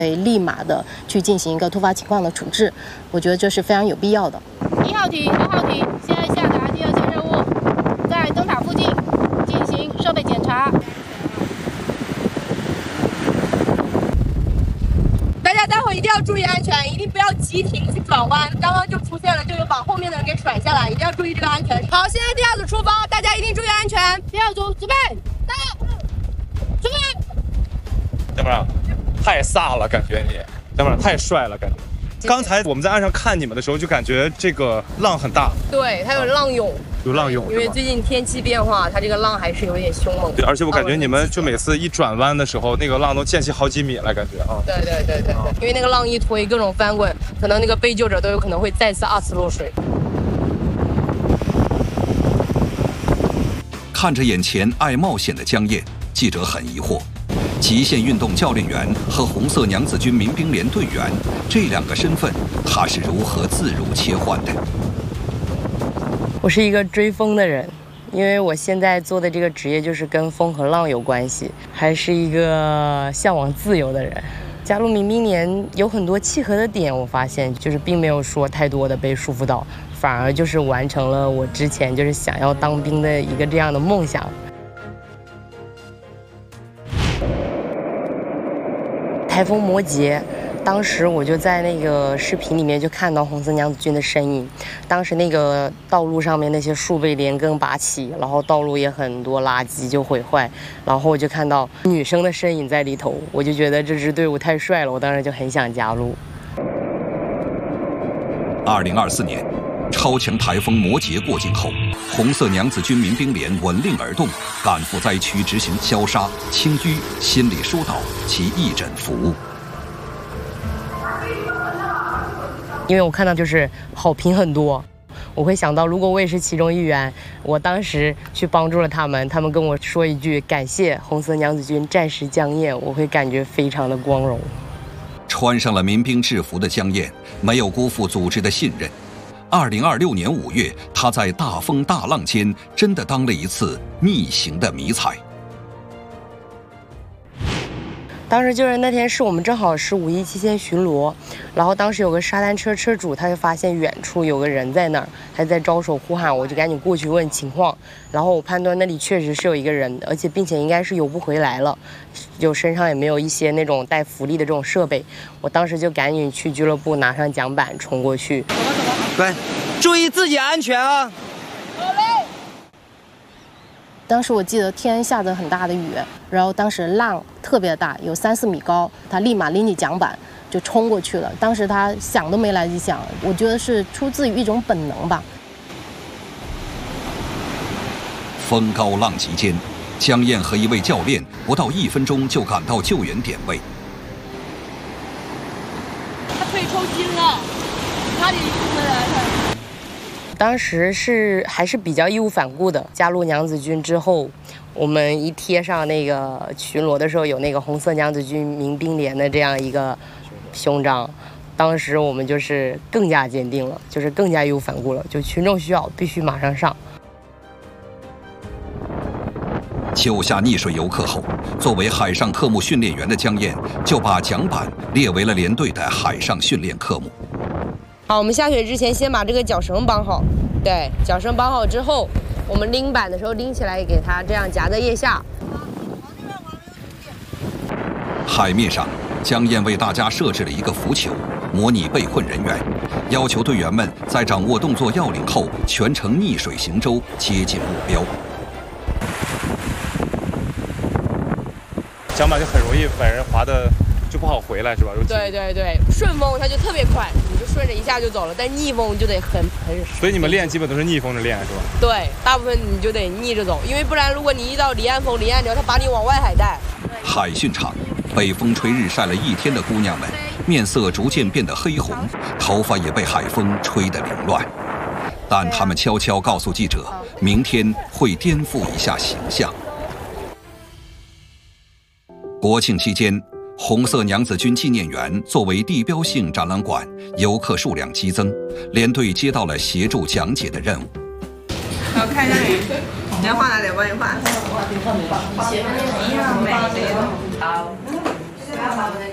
立马的去进行一个突发情况的处置，我觉得这是非常有必要的。 1号艇、2号艇现在下达第2项任务，在灯塔附近进行设备检查。 大家待会一定要注意安全，一定不要急停去转弯。刚刚就出现了，就有把后面的人给甩下来，一定要注意这个安全。好，现在第2组出发，大家一定注意安全。 第2组准备，到，出发。 哥们儿，太飒了，感觉你，哥们儿太帅了，感觉。刚才我们在岸上看你们的时候，就感觉这个浪很大。 对，它有浪涌。 有浪涌， 因为最近天气变化，它这个浪还是有点凶猛。 对，而且我感觉你们就每次一转弯的时候，那个浪都溅起好几米来，感觉啊。 对，因为那个浪一推，各种翻滚，可能那个被救者都有可能会再次2次落水。 看着眼前爱冒险的江燕，记者很疑惑：极限运动教练员和红色娘子军民兵连队员这2个身份，他是如何自如切换的？ 我是一个追风的人，因为我现在做的这个职业就是跟风和浪有关系，还是一个向往自由的人。加入民兵连有很多契合的点，我发现就是并没有说太多的被束缚到，反而就是完成了我之前就是想要当兵的一个这样的梦想。台风摩羯，当时我就在那个视频里面就看到红色娘子军的身影。当时那个道路上面那些树被连根拔起，然后道路也很多垃圾就毁坏，然后我就看到女生的身影在里头，我就觉得这支队伍太帅了，我当时就很想加入。 2024年，超强台风摩羯过境后，红色娘子军民兵连闻令而动，赶赴灾区执行消杀、清淤、心理疏导及义诊服务。 因为我看到就是好评很多，我会想到如果我也是其中一员，我当时去帮助了他们，他们跟我说一句感谢红色娘子军战士江燕，我会感觉非常的光荣。 穿上了民兵制服的江燕没有辜负组织的信任。2026年5月，他在大风大浪间真的当了一次逆行的迷彩。 当时就是那天是我们正好是5一期间巡逻，然后当时有个沙滩车车主，他就发现远处有个人在那儿，他在招手呼喊，我就赶紧过去问情况，然后我判断那里确实是有一个人，而且并且应该是游不回来了，就身上也没有一些那种带浮力的这种设备，我当时就赶紧去俱乐部拿上桨板冲过去。 对，注意自己安全啊！ 当时我记得天下着很大的雨，然后当时浪特别大，有3、4米高，他立马拎起桨板就冲过去了。当时他想都没来得及想，我觉得是出自于一种本能吧。 风高浪急间，江燕和一位教练不到1分钟就赶到救援点位。 他腿抽筋了，差点就出来了。 当时还是比较义无反顾的。加入娘子军之后，我们一贴上那个巡逻的时候有那个红色娘子军民兵连的这样一个胸章，当时我们就是更加坚定了，就是更加义无反顾了，就群众需要必须马上上。 救下溺水游客后，作为海上科目训练员的江燕就把桨板列为了连队的海上训练科目。 好，我们下水之前先把这个脚绳绑好。对，脚绳绑好之后，我们拎板的时候拎起来，给它这样夹在腋下。 海面上，江燕为大家设置了一个浮球，模拟被困人员，要求队员们在掌握动作要领后，全程逆水行舟，接近目标。 桨板就很容易把人划的就不好回来，是吧？ 对，顺风它就特别快，你就顺着一下就走了，但逆风就得很。 所以你们练基本都是逆风着练，是吧？ 对，大部分你就得逆着走，因为不然如果你一到离岸风、离岸流，它把你往外海带。 海训场，被风吹日晒了1天的姑娘们，面色逐渐变得黑红，头发也被海风吹得凌乱。但她们悄悄告诉记者，明天会颠覆一下形象。国庆期间，红色娘子军纪念园作为地标性展览馆，游客数量激增，连队接到了协助讲解的任务。 我看一下你要画哪里？我帮你画。前面那个一样美。好。